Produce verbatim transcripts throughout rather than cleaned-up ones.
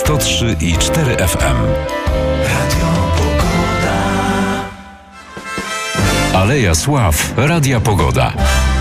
sto trzy i cztery F M. Radio Pogoda. Aleja Sław Radia Pogoda.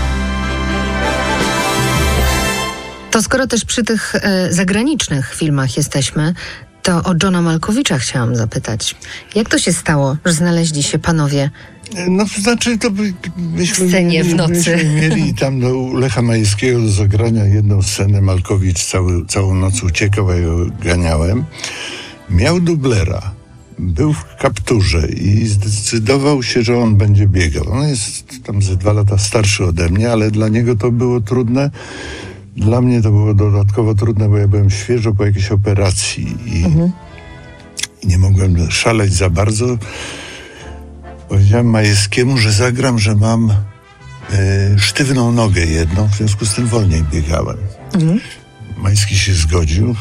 To skoro też przy tych e, zagranicznych filmach jesteśmy, to o Johna Malkowicza chciałam zapytać. Jak to się stało, że znaleźli się panowie No to znaczy, to by, myśmy, w scenie w nocy? myśmy mieli tam do Lecha Majewskiego do zagrania jedną scenę. Malkowicz cały, całą noc uciekał, a ja go ganiałem. Miał dublera. Był w kapturze i zdecydował się, że on będzie biegał. On jest tam ze dwa lata starszy ode mnie, ale dla niego to było trudne. Dla mnie to było dodatkowo trudne, bo ja byłem świeżo po jakiejś operacji i, mhm. i nie mogłem szaleć za bardzo. Powiedziałem Majewskiemu, że zagram, że mam e, sztywną nogę jedną, w związku z tym wolniej biegałem. Mhm. Majewski się zgodził.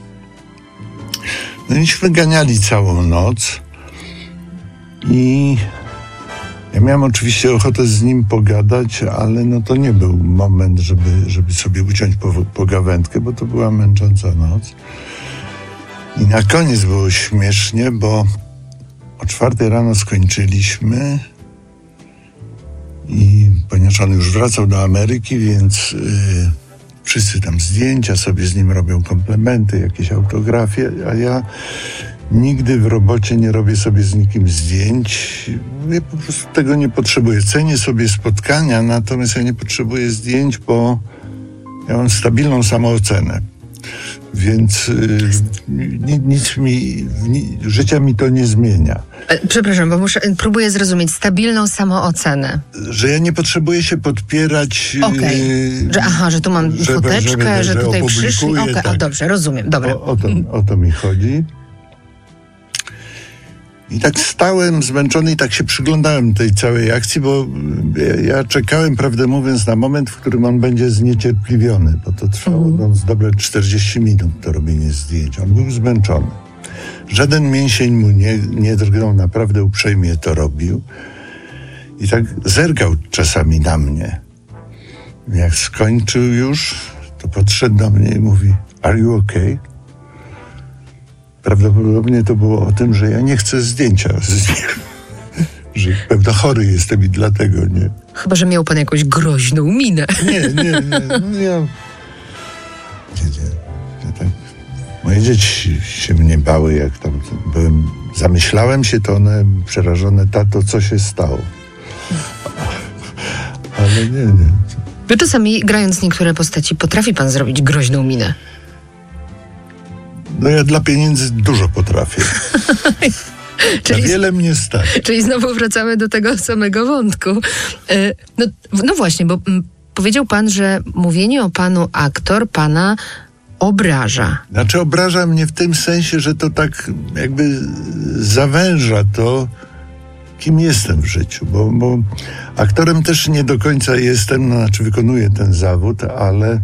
No iśmy ganiali całą noc i ja miałem oczywiście ochotę z nim pogadać, ale no to nie był moment, żeby, żeby sobie uciąć po, pogawędkę, bo to była męcząca noc. I na koniec było śmiesznie, bo o czwartej rano skończyliśmy i ponieważ on już wracał do Ameryki, więc yy, wszyscy tam zdjęcia sobie z nim robią, komplementy, jakieś autografie, a ja nigdy w robocie nie robię sobie z nikim zdjęć. Ja po prostu tego nie potrzebuję. Cenię sobie spotkania, natomiast ja nie potrzebuję zdjęć, bo ja mam stabilną samoocenę. Więc yy, nic mi, ni, życia mi to nie zmienia. Przepraszam, bo muszę, próbuję zrozumieć stabilną samoocenę. Że ja nie potrzebuję się podpierać. Okej. Okay. Że, aha, że tu mam żeby, foteczkę, żeby, że, że tutaj przyszli. Okay. Tak. O, dobrze, rozumiem. Dobra. O, o, to, o to mi chodzi. I tak stałem zmęczony i tak się przyglądałem tej całej akcji, bo ja, ja czekałem, prawdę mówiąc, na moment, w którym on będzie zniecierpliwiony, bo to trwało mm. no, z dobre czterdzieści minut to robienie zdjęć. On był zmęczony. Żaden mięsień mu nie, nie drgnął, naprawdę uprzejmie to robił. I tak zerkał czasami na mnie. Jak skończył już, to podszedł do mnie i mówi: "Are you okay?" Prawdopodobnie to było o tym, że ja nie chcę zdjęcia z nim. Że pewno chory jestem i dlatego nie. Chyba że miał pan jakąś groźną minę. Nie, nie, nie. No ja... nie, nie. Ja tak... Moje dzieci się mnie bały, jak tam byłem. Zamyślałem się, to one przerażone: "Tato, co się stało?" Ale nie, nie. Wy czasami, grając niektóre postaci, potrafi pan zrobić groźną minę? No ja dla pieniędzy dużo potrafię. Czyli, na wiele mnie stać. Czyli znowu wracamy do tego samego wątku. Yy, no, no właśnie, bo m, powiedział pan, że mówienie o panu aktor pana obraża. Znaczy obraża mnie w tym sensie, że to tak jakby zawęża to, kim jestem w życiu. Bo, bo aktorem też nie do końca jestem, no, znaczy wykonuję ten zawód, ale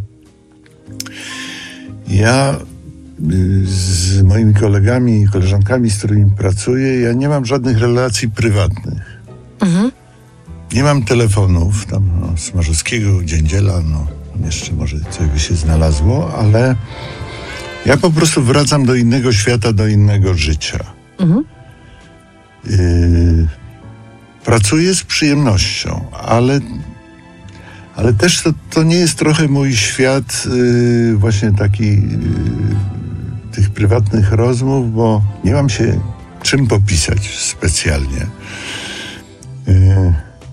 ja z moimi kolegami i koleżankami, z którymi pracuję, ja nie mam żadnych relacji prywatnych. Mhm. Nie mam telefonów, tam no, Smarzowskiego, Dziędziela, no jeszcze może coś by się znalazło, ale ja po prostu wracam do innego świata, do innego życia. Mhm. Yy, pracuję z przyjemnością, ale ale też to, to nie jest trochę mój świat yy, właśnie taki yy, tych prywatnych rozmów, bo nie mam się czym popisać specjalnie. Yy,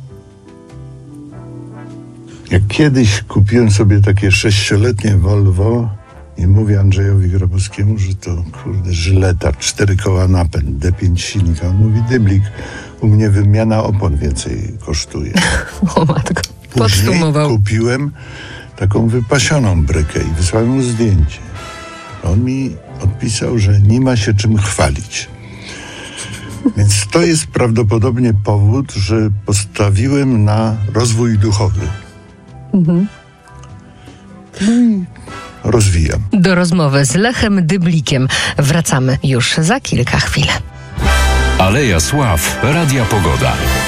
jak kiedyś kupiłem sobie takie sześcioletnie Volvo i mówię Andrzejowi Grabowskiemu, że to kurde żyleta, cztery koła napęd, D pięć silnik, a on mówi: "Dyblik, u mnie wymiana opon więcej kosztuje." O matko, później kupiłem taką wypasioną brykę i wysłałem mu zdjęcie. On mi odpisał, że nie ma się czym chwalić. Więc to jest prawdopodobnie powód, że postawiłem na rozwój duchowy. Mhm. No i rozwijam. Do rozmowy z Lechem Dyblikiem wracamy już za kilka chwil. Aleja Sław Radia Pogoda.